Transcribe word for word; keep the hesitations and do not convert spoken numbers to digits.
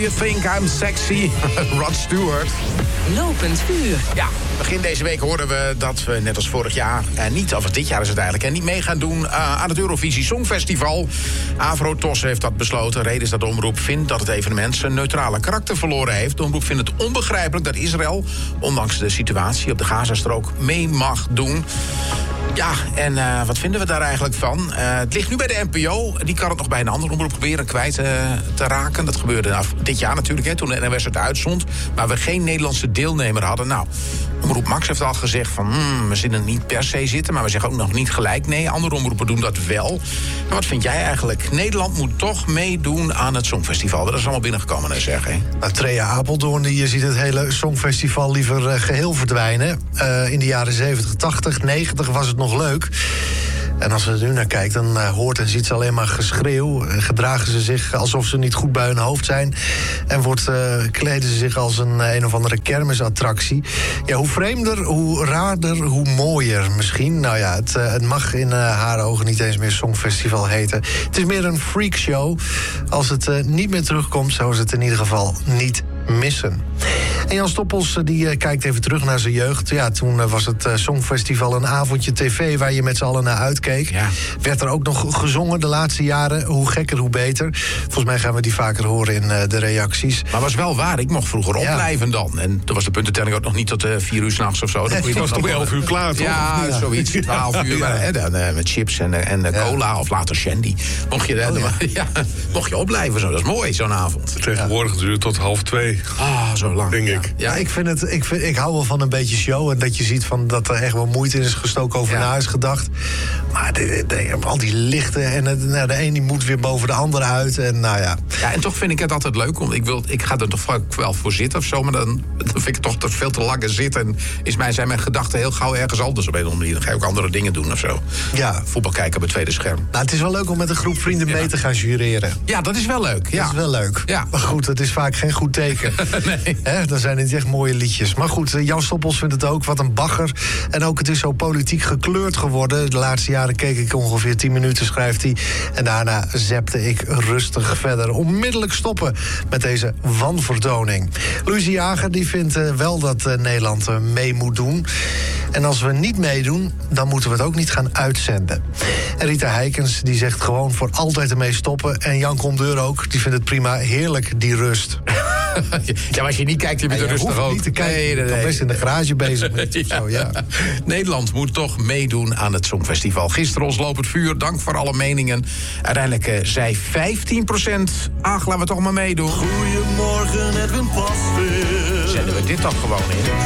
You Think I'm Sexy? Rod Stewart. Lopend vuur. Ja, begin deze week hoorden we dat we net als vorig jaar... Eh, niet, of dit jaar is het eigenlijk, en niet mee gaan doen... Uh, aan het Eurovisie Songfestival. Avro-Tos heeft dat besloten. Reden is dat de omroep vindt dat het evenement... zijn neutrale karakter verloren heeft. De omroep vindt het onbegrijpelijk dat Israël... ondanks de situatie op de Gazastrook mee mag doen... Ja, en uh, wat vinden we daar eigenlijk van? Uh, het ligt nu bij de N P O. Die kan het nog bij een andere omroep proberen kwijt uh, te raken. Dat gebeurde nou, dit jaar natuurlijk, hè, toen de N O S het uitzond. Maar we geen Nederlandse deelnemer hadden. Nou, omroep Max heeft al gezegd van... Hmm, we zullen niet per se zitten, maar we zeggen ook nog niet gelijk. Nee, andere omroepen doen dat wel. Maar wat vind jij eigenlijk? Nederland moet toch meedoen aan het Songfestival. Dat is allemaal binnengekomen, hè, zeg. Hè? Nou, Trea Apeldoorn, die ziet het hele Songfestival liever uh, geheel verdwijnen. Uh, in de jaren zeventig, tachtig, negentig was het nog leuk. En als ze er nu naar kijkt, dan uh, hoort en ziet ze alleen maar geschreeuw. Uh, gedragen ze zich alsof ze niet goed bij hun hoofd zijn. En wordt, uh, kleden ze zich als een uh, een of andere kermisattractie. Ja, hoe vreemder, hoe raarder, hoe mooier misschien. Nou ja, het, uh, het mag in uh, haar ogen niet eens meer Songfestival heten. Het is meer een freakshow. Als het uh, niet meer terugkomt, zou ze het in ieder geval niet missen. En Jan Stoppels die uh, kijkt even terug naar zijn jeugd. Ja, toen uh, was het uh, Songfestival een avondje tv waar je met z'n allen naar uitkeek. Ja. Werd er ook nog gezongen de laatste jaren. Hoe gekker, hoe beter. Volgens mij gaan we die vaker horen in uh, de reacties. Maar was wel waar. Ik mocht vroeger ja. opblijven dan. En toen was de puntentelling ook nog niet tot uh, vier uur s'nachts of zo. Dan je was toch elf uur klaar, toch? Ja, ja. zoiets. Twaalf uur. Ja. Maar, hè, dan, uh, met chips en, uh, en uh, cola ja. of later shandy. Mocht je, uh, oh, ja. ja, mocht je opblijven zo. Dat is mooi, zo'n avond. Tegenwoordig duurt tot half twee. Ah, zo lang. Denk ja. ik. Ja, ik vind het. Ik, vind, ik hou wel van een beetje show. En dat je ziet van dat er echt wel moeite in is gestoken, over ja. na is gedacht. Maar de, de, de, al die lichten en het, nou, de een die moet weer boven de andere uit. En nou ja. Ja, en toch vind ik het altijd leuk. Om, ik, wil, ik ga er toch wel voor zitten of zo. Maar dan, dan vind ik het toch te veel te lang zitten. En is mij, zijn mijn gedachten heel gauw ergens anders op een of andere manier. Dan ga je ook andere dingen doen of zo. Ja. Voetbal kijken op het tweede scherm. Nou, het is wel leuk om met een groep vrienden ja. mee te gaan jureren. Ja, dat is wel leuk. Ja. Dat is wel leuk. Ja. Maar goed, het is vaak geen goed teken. Nee. He, dan zijn het echt mooie liedjes. Maar goed, Jan Stoppels vindt het ook. Wat een bagger. En ook het is zo politiek gekleurd geworden. De laatste jaren keek ik ongeveer tien minuten, schrijft hij. En daarna zepte ik rustig verder. Onmiddellijk stoppen met deze wanvertoning. Louise Jager die vindt uh, wel dat uh, Nederland uh, mee moet doen. En als we niet meedoen, dan moeten we het ook niet gaan uitzenden. En Rita Heikens die zegt gewoon voor altijd ermee stoppen. En Jan Condeur ook, die vindt het prima. Heerlijk, die rust. Ja, maar als je niet kijkt, je bent ja, er rustig ook. Niet te kijken. Nee, nee, nee. Ik best in de garage bezig met ja. Zo, ja. Nederland moet toch meedoen aan het Songfestival. Gisteren ons Lopend Vuur, dank voor alle meningen. Uiteindelijk uh, zei vijftien procent... ach, laten we toch maar meedoen. Goedemorgen, Edwin Pasveer. Zetten we dit dan gewoon in.